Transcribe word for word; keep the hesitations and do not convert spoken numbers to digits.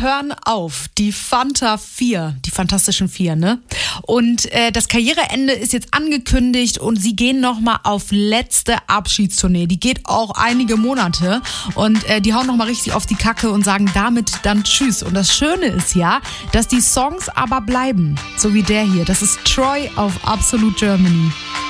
hören auf. Die Fanta vier, die Fantastischen Vier, ne? Und äh, das Karriereende ist jetzt angekündigt und sie gehen nochmal auf letzte Abschiedstournee. Die geht auch einige Monate und äh, die hauen nochmal richtig auf die Kacke und sagen damit dann Tschüss. Und das Schöne ist ja, dass die Songs aber bleiben, so wie der hier. Das ist Troy auf Absolute Germany.